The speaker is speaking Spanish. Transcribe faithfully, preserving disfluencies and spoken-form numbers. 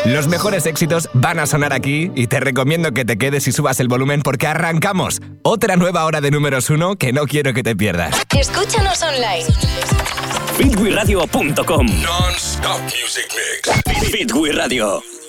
Los mejores éxitos van a sonar aquí y te recomiendo que te quedes y subas el volumen porque arrancamos. Otra nueva hora de números uno que no quiero que te pierdas. Escúchanos online. Fitwi Radio punto com. Non-stop music mix. Fitwi Radio.